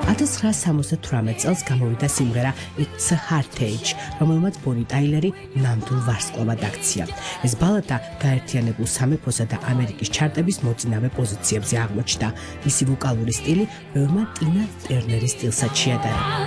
1978 წელს გამოვიდა სიმღერა It's a Hard Age, რომელმაც ბონი ტაილერი ნამდვილ ვარსკვლავად აქცია. ეს ბალადა გაერთიანებულ სამეფოსა და ამერიკის ჩარტების მოწინავე პოზიციებზე აღმოჩნდა. მისი ვოკალური სტილი ბევრმა ტინა ტერნერის სტილსაც შეადარა.